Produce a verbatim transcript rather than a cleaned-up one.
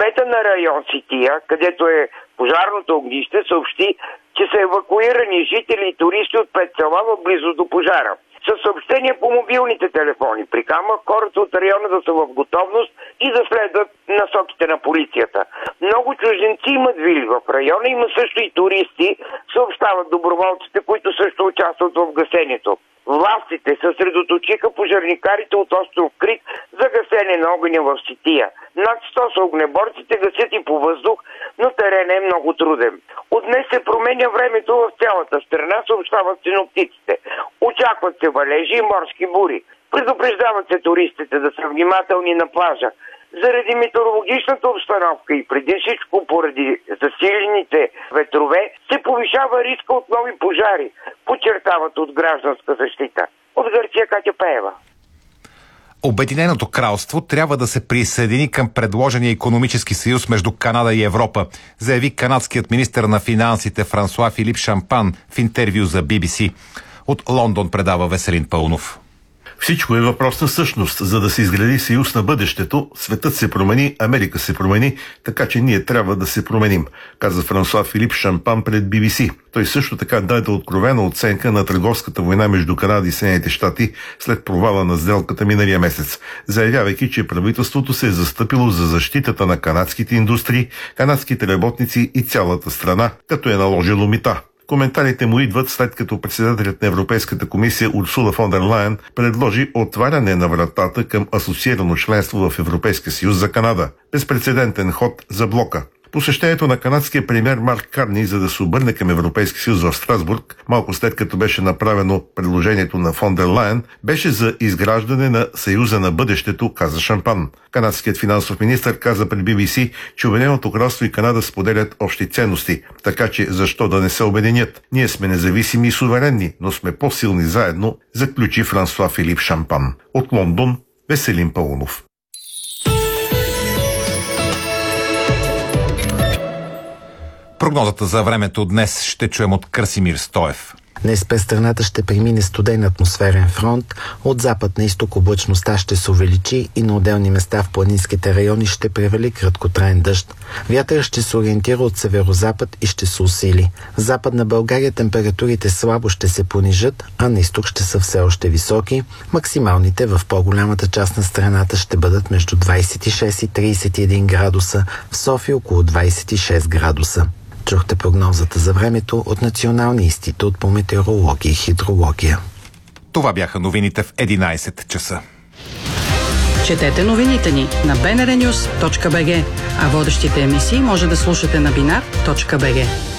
кмета на район Сития, където е пожарното огнище, съобщи, че са евакуирани жители и туристи от пет села в близост до пожара. Със съобщения по мобилните телефони приканва хората от района да са в готовност и да следват насоките на полицията. Много чужденци имат вили в района, има също и туристи, съобщават доброволците, които също участват в гасението. Властите съсредоточиха пожарникарите от остров Крит за гасене на огъня в Сития. Над сто са огнеборците, гасят и по въздух, но теренът е много труден. От днес се променя времето в цялата страна, съобщават синоптиците. Очакват се валежи и морски бури. Предупреждават се туристите да са внимателни на плажа. Заради метеорологичната обстановка и преди всичко поради засилените ветрове се повишава риска от нови пожари, подчертават от Гражданска защита. От Гърция Катя Пеева. Обединеното кралство трябва да се присъедини към предложения икономически съюз между Канада и Европа, заяви канадският министър на финансите Франсуа Филип Шампан в интервю за Би Би Си. От Лондон предава Веселин Паунов. Всичко е въпрос на същност. За да се изгради съюз на бъдещето, светът се промени, Америка се промени, така че ние трябва да се променим, каза Франсуа Филип Шампан пред Би Би Си. Той също така даде откровена оценка на търговската война между Канада и Съединените щати след провала на сделката миналия месец, заявявайки, че правителството се е застъпило за защитата на канадските индустрии, канадските работници и цялата страна, като е наложило мита. Коментарите му идват след като председателят на Европейската комисия Урсула фон дер Лайен предложи отваряне на вратата към асоциирано членство в Европейския съюз за Канада. Безпрецедентен ход за блока. Посещението на канадския премиер Марк Карни, за да се обърне към Европейския съюз в Страсбург, малко след като беше направено предложението на фон дер Лайен, беше за изграждане на Съюза на бъдещето, каза Шампан. Канадският финансов министър каза пред Би Би Си, че Обединеното кралство и Канада споделят общи ценности, така че защо да не се обединят? Ние сме независими и суверенни, но сме по-силни заедно, заключи Франсуа Филип Шампан. От Лондон, Веселин Паунов. Прогнозата за времето днес ще чуем от Красимир Стоев. Днес през страната ще премине студен атмосферен фронт. От запад на изток облачността ще се увеличи и на отделни места в планинските райони ще превали краткотраен дъжд. Вятърът ще се ориентира от северозапад и ще се усили. В Западна България температурите слабо ще се понижат, а на изток ще са все още високи. Максималните в по-голямата част на страната ще бъдат между двадесет и шест и тридесет и един градуса, в София около двадесет и шест градуса. Чухте прогнозата за времето от Националния институт по метеорология и хидрология. Това бяха новините в единадесет часа. Четете новините ни на би ен ар нюс точка би джи, а водещите емисии може да слушате на бинар точка би джи.